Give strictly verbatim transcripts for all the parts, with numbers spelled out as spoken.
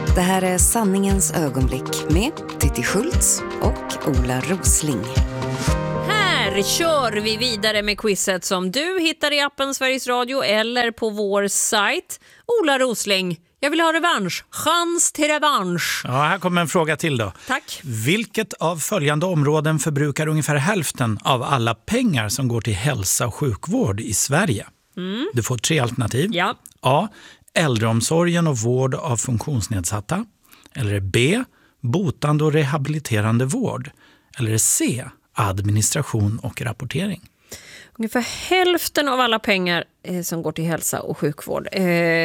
Det här är Sanningens ögonblick med Titti Schultz och Ola Rosling. Här kör vi vidare med quizet som du hittar i appen Sveriges Radio eller på vår sajt. Ola Rosling, jag vill ha revansch. Chans till revansch. Ja, här kommer en fråga till då. Tack. Vilket av följande områden förbrukar ungefär hälften av alla pengar som går till hälsa och sjukvård i Sverige? Mm. Du får tre alternativ. Ja. A. Äldreomsorgen och vård av funktionsnedsatta. Eller B. Botande och rehabiliterande vård. Eller C. Administration och rapportering. Ungefär hälften av alla pengar eh, som går till hälsa och sjukvård. Eh,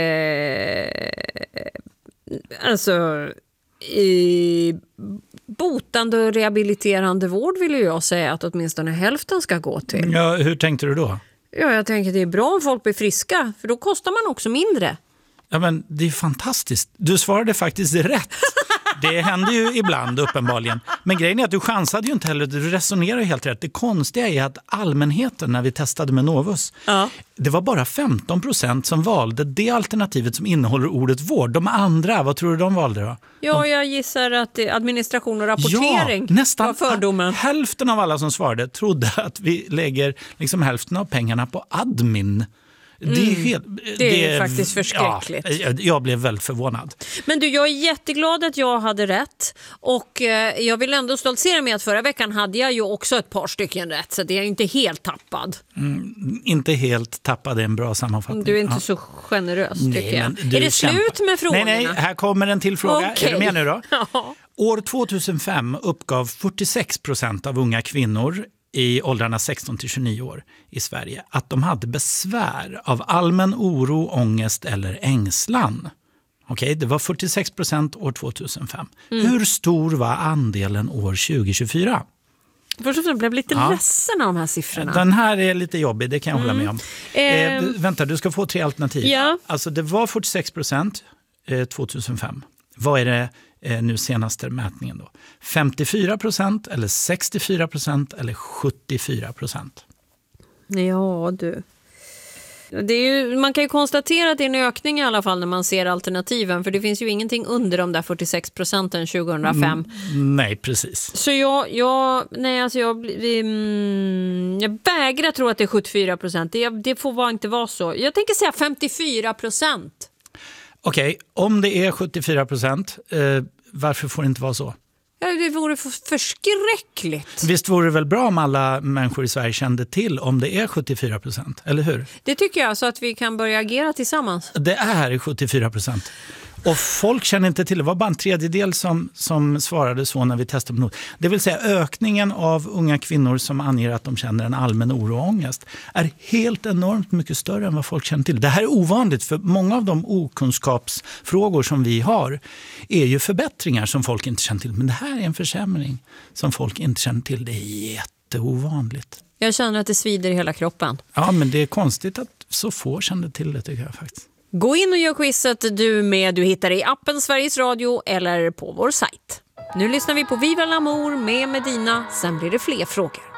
alltså, i botande och rehabiliterande vård vill ju jag säga att åtminstone hälften ska gå till. Ja, hur tänkte du då? Ja, jag tänker att det är bra om folk blir friska, för då kostar man också mindre. Ja, men det är fantastiskt. Du svarade faktiskt rätt. Det händer ju ibland uppenbarligen. Men grejen är att du chansade ju inte heller. Du resonerar ju helt rätt. Det konstiga är att allmänheten när vi testade med Novus, ja. det var bara femton procent som valde det alternativet som innehåller ordet vård. De andra, vad tror du de valde då? Ja, de... jag gissar att det är administration och rapportering. Ja, nästan var fördomen. Hälften av alla som svarade trodde att vi lägger liksom hälften av pengarna på admin. Det är, helt, mm, det det är faktiskt förskräckligt. Ja, jag blev väldigt förvånad. Men du, jag är jätteglad att jag hade rätt. Och eh, jag vill ändå stoltsera med att förra veckan hade jag ju också ett par stycken rätt. Så det är inte helt tappad. Mm, inte helt tappad är en bra sammanfattning. Du är inte ja. så generös nej, tycker jag. Är det kämpa. slut med frågorna? Nej, nej, här kommer en till fråga. Okay. Är du med nu då? Ja. År tvåtusenfem uppgav fyrtiosex procent av unga kvinnor i åldrarna sexton till tjugonio år i Sverige att de hade besvär av allmän oro, ångest eller ängslan. Okej, det var fyrtiosex procent år tvåtusenfem. Mm. Hur stor var andelen år tjugohundratjugofyra? Först och främst blev lite ja. ledsen av de här siffrorna. Den här är lite jobbig, det kan jag mm. hålla med om. Eh, eh, du, vänta, du ska få tre alternativ. Ja. Alltså det var fyrtiosex procent eh, tvåtusenfem. Vad är det eh, nu senaste mätningen då? femtiofyra procent eller sextiofyra procent eller sjuttiofyra procent? Ja, du. Det är ju, man kan ju konstatera att det är en ökning i alla fall när man ser alternativen. För det finns ju ingenting under de där fyrtiosex procenten tjugohundrafem. Mm, nej, precis. Så jag, jag, nej, alltså jag, mm, jag vägrar tro att det är sjuttiofyra procent. Det, det får vara inte vara så. Jag tänker säga femtiofyra procent. Okej, okay, om det är sjuttiofyra procent, eh, varför får det inte vara så? Ja, det vore förskräckligt. Visst vore det väl bra om alla människor i Sverige kände till om det är sjuttiofyra procent, eller hur? Det tycker jag, så att vi kan börja agera tillsammans. Det är sjuttiofyra procent. Och folk känner inte till det. Det var bara en tredjedel som, som svarade så när vi testade på. Det vill säga ökningen av unga kvinnor som anger att de känner en allmän oro och ångest är helt enormt mycket större än vad folk känner till. Det här är ovanligt, för många av de okunskapsfrågor som vi har är ju förbättringar som folk inte känner till. Men det här är en försämring som folk inte känner till. Det är jätteovanligt. Jag känner att det svider i hela kroppen. Ja, men det är konstigt att så få känner till det, tycker jag faktiskt. Gå in och gör quizet du med. Du hittar det i appen Sveriges Radio eller på vår sajt. Nu lyssnar vi på Viva l'Amour med Medina. Sen blir det fler frågor.